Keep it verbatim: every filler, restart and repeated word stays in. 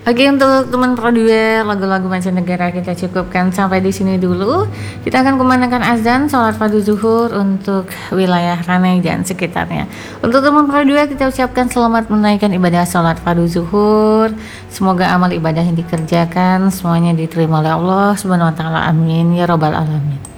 Oke, untuk teman Pro dua lagu-lagu mancanegara kita cukupkan sampai di sini dulu. Kita akan kumandangkan azan sholat fardu zuhur untuk wilayah Ranai dan sekitarnya. Untuk teman Pro dua kita ucapkan selamat menunaikan ibadah sholat fardu zuhur. Semoga amal ibadah yang dikerjakan semuanya diterima oleh Allah Subhanahu wa taala. Amin ya robbal alamin.